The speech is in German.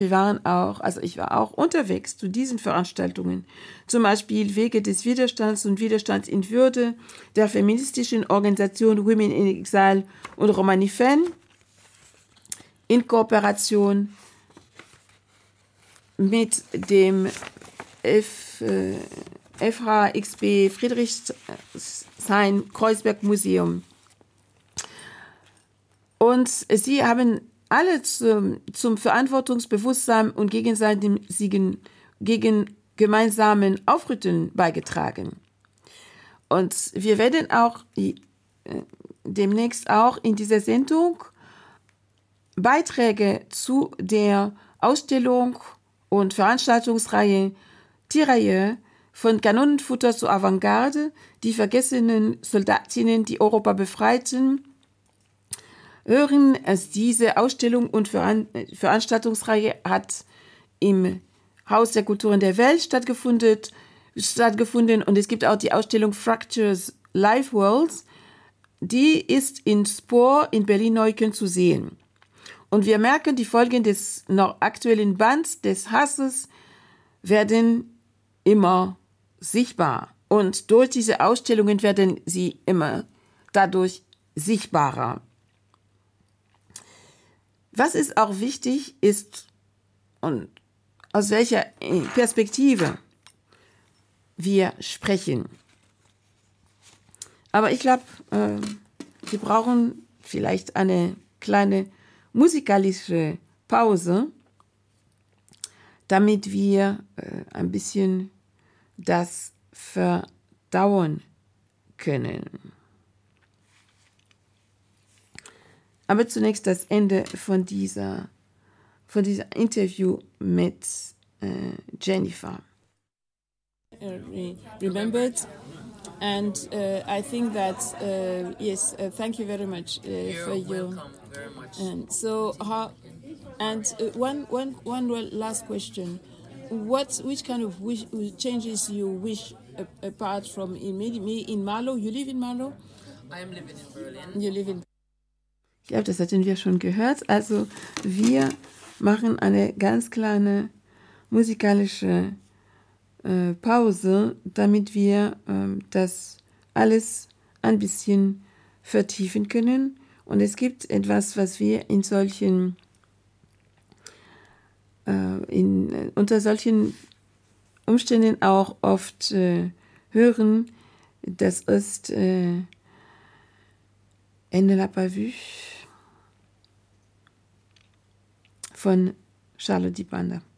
Ich war auch unterwegs zu diesen Veranstaltungen, zum Beispiel Wege des Widerstands und Widerstands in Würde der feministischen Organisation Women in Exile und Romanifen in Kooperation mit dem FHXB Friedrichshain-Kreuzberg-Museum. Und sie haben alle zum Verantwortungsbewusstsein und gegen gemeinsamen Aufrütteln beigetragen. Und wir werden auch demnächst auch in dieser Sendung Beiträge zu der Ausstellung und Veranstaltungsreihe Tirailleurs von Kanonenfutter zur Avantgarde, die vergessenen Soldatinnen, die Europa befreiten, hören. Diese Ausstellung und Veranstaltungsreihe hat im Haus der Kulturen der Welt stattgefunden und es gibt auch die Ausstellung Fractures Life Worlds, die ist in Spoor in Berlin-Neukölln zu sehen. Und wir merken, die Folgen des noch aktuellen Bands des Hasses werden immer sichtbar. Und durch diese Ausstellungen werden sie immer dadurch sichtbarer. Was ist auch wichtig ist, und aus welcher Perspektive wir sprechen. Aber ich glaube, wir brauchen vielleicht eine kleine musikalische Pause, damit wir ein bisschen das verdauen können. Aber zunächst das Ende von dieser Interview mit Jennifer. Remembered, and I think that yes, thank you very much for your. Welcome very much. And so one last question: which kind of changes you wish apart from in Marlow? You live in Marlow? I am living in Berlin. You live in. Ich glaube, das hatten wir schon gehört. Also wir machen eine ganz kleine musikalische Pause, damit wir das alles ein bisschen vertiefen können. Und es gibt etwas, was wir unter solchen Umständen auch oft hören. Das ist Elle ne l'a pas vu von Charlotte Dibanda.